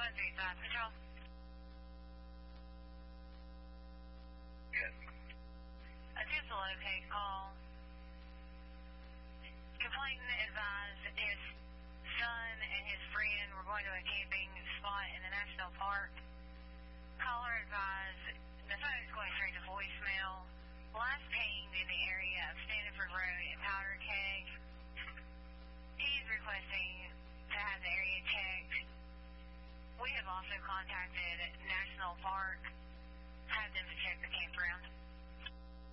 135 Patrol. Good. Attempt to locate call. Complainant advised his son and his friend were going to a camping spot in the national park. Caller advised the phone is going straight to voicemail. Last pinged in the area of Stanford Road and Powder Keg. He's requesting to have the area checked. We have also contacted National Park, had them to check the campground.